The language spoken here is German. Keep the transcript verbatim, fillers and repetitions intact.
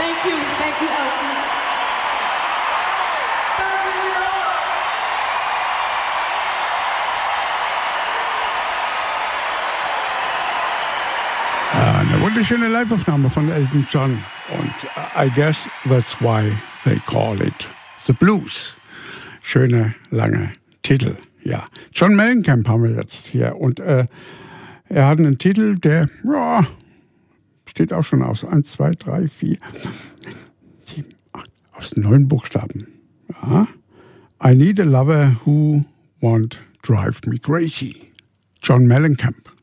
Thank you, thank you, Elsie. Ja, eine wunderschöne Live-Aufnahme von Elton John. Und I guess that's why they call it the blues. Schöne, lange Titel, ja. John Mellencamp haben wir jetzt hier. Und äh, er hat einen Titel, der, ja, steht auch schon aus. Eins, zwei, drei, vier, sieben, acht, aus neun Buchstaben. Ja. I need a lover who won't drive me crazy. John Mellencamp.